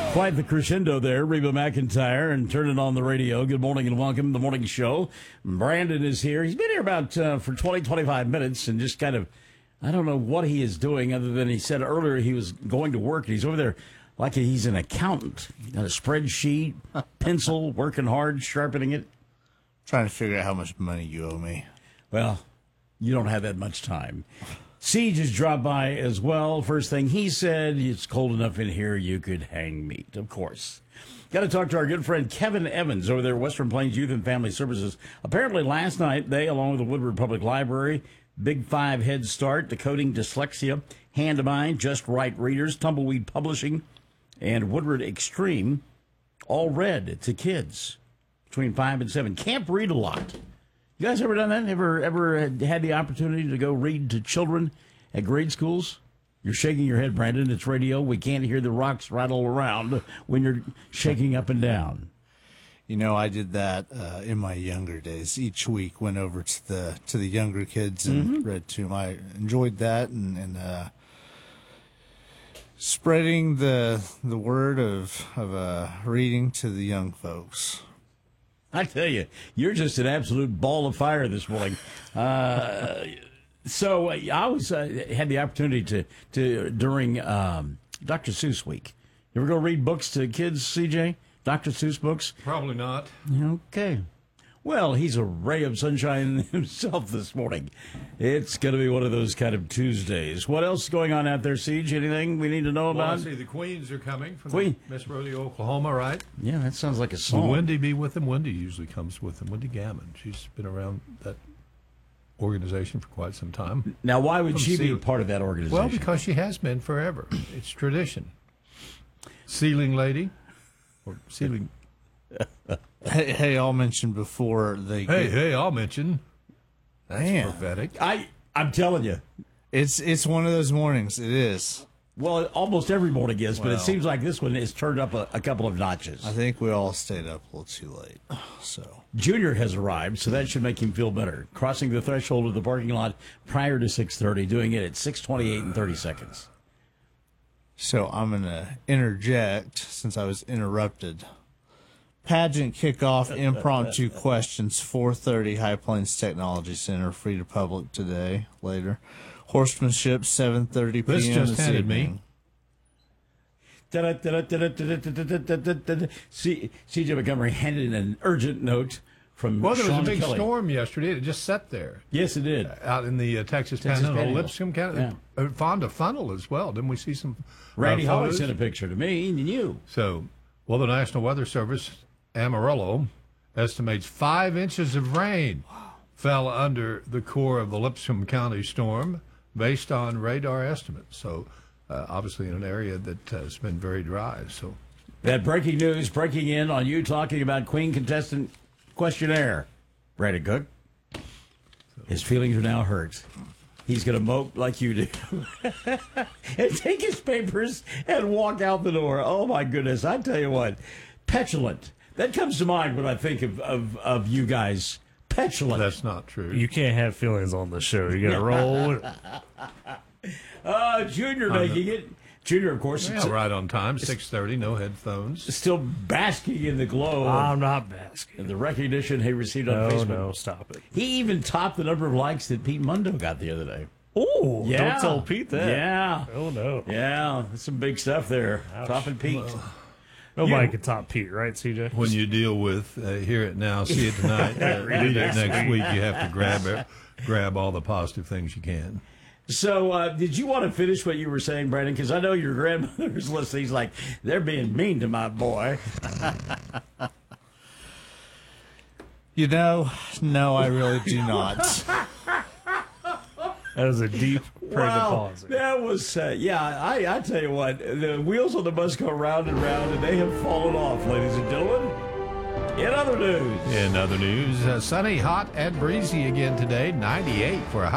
Quite the crescendo there, Reba McEntire, and turn it on the radio. Good morning and welcome to the morning show. Brandon is here. He's been here about for 20, 25 minutes and just kind of, I don't know what he is doing other than he said earlier he was going to work. And he's over there like he's an accountant. He's got a spreadsheet, pencil, working hard, sharpening it. Trying to figure out how much money you owe me. Well, you don't have that much time. Siege has dropped by as well. First thing he said, it's cold enough in here you could hang meat, of course. Got to talk to our good friend Kevin Evans over there at Western Plains Youth and Family Services. Apparently last night, they, along with the Woodward Public Library, Big Five Head Start, Decoding Dyslexia, Hand to Mind, Just Right Readers, Tumbleweed Publishing, and Woodward Extreme, all read to kids between 5 and 7. Camp Read a Lot. You guys ever done that? Ever had the opportunity to go read to children at grade schools? You're shaking your head, Brandon. It's radio. We can't hear the rocks rattle around when you're shaking up and down. You know, I did that in my younger days. Each week went over to the younger kids and read to them. I enjoyed that and spreading the word of reading to the young folks. I tell you, you're just an absolute ball of fire this morning. So I always had the opportunity to during Dr. Seuss week. You ever go read books to kids, CJ? Dr. Seuss books? Probably not. Okay. Well, he's a ray of sunshine himself this morning. It's going to be one of those kind of Tuesdays. What else is going on out there, Siege? Anything we need to know Well, I about? see the Queens are coming from Queen. Miss Rodeo, Oklahoma, right? Yeah, that sounds like a Will song. Wendy be with them? Wendy usually comes with them. Wendy Gammon. She's been around that organization for quite some time. Now, why would she be Sealing. part of that organization? Well, because she has been forever. It's tradition. Sealing lady. Or sealing. Hey, I'll mention before they Hey, I'll mention. That's Man. prophetic. I'm telling you. It's one of those mornings. It is. Well, almost every morning is, but it Well. seems like this one is turned up a couple of notches. I think we all stayed up a little too late. So Junior has arrived, so that should make him feel better. Crossing the threshold of the parking lot prior to 6:30, doing it at 6:28 and 30 seconds. I'm going to interject since I was interrupted. Pageant kickoff, impromptu questions, 4:30, High Plains Technology Center, free to public today, later. Horsemanship, 7:30 p.m. This just this handed me. evening. CJ Montgomery handed an urgent note from Well, there was Sean a big Kelly. storm yesterday. It just sat there Yes, it did. out in the Texas Panhandle, Panhandle. Lipscomb County. Fonda Funnel as well. Didn't we see some Randy Holly photos? sent a picture to me and you. So, well, the National Weather Service, Amarillo, estimates 5 inches of rain fell under the core of the Lipscomb County storm based on radar estimates. So, obviously in an area that has been very dry. So, That breaking news breaking in on you talking about Queen contestant questionnaire. Brandon Cook. His feelings are now hurt. He's going to mope like you do. And take his papers and walk out the door. Oh, my goodness. I tell you what. Petulant. That comes to mind when I think of you guys. Petulant. that's not true. You can't have feelings on the show. You got to roll with it. Junior making it. Junior, of course, Yeah, right on time, 6:30, no headphones. still basking in the glow I'm not basking. of the recognition he received on No, Facebook. no, stop it. He even topped the number of likes that Pete Mundo got the other day. Oh, Yeah. don't tell Pete that. Yeah. Oh, no. Yeah, that's some big stuff there. Topping Pete. Nobody can top Pete, right, CJ? When you deal with hear it now, see it tonight, read it next week, you have to grab all the positive things you can. So, did you want to finish what you were saying, Brandon? Because I know your grandmother's listening. He's like, they're being mean to my boy. No, I really do not. That was a deep, pregnant Wow, pause. that was, I tell you what, the wheels on the bus go round and round, and they have fallen off, ladies and gentlemen. In other news. In other news, sunny, hot, and breezy again today, 98 for a high.